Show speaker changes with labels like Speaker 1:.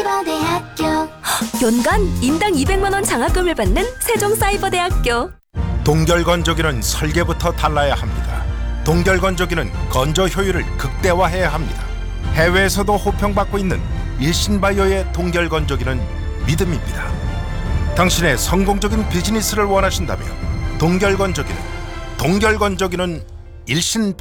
Speaker 1: 세종사이버대학교.
Speaker 2: 연간 인당 200만 원 장학금을 받는 세종사이버대학교.
Speaker 3: 동결건조기는 설계부터 달라야 합니다. 동결건조기는 건조 효율을 극대화해야 합니다. 해외에서도 호평받고 있는 일신바이오의 동결건조기는 믿음입니다. 당신의 성공적인 비즈니스를 원하신다면 동결건조기는 일신바이오.